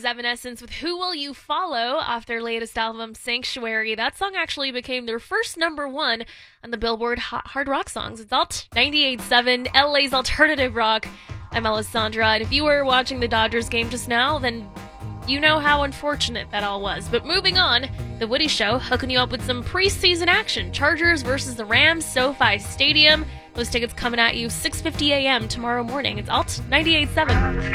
was Evanescence with Who Will You Follow off their latest album, Sanctuary. That song actually became their first #1 on the Billboard Hot Hard Rock Songs. It's Alt 98.7, LA's alternative rock. I'm Alessandra, and if you were watching the Dodgers game just now, then you know how unfortunate that all was. But moving on, The Woody Show hooking you up with some preseason action. Chargers versus the Rams, SoFi Stadium. Those tickets coming at you 6:50 a.m. tomorrow morning. It's Alt 98.7.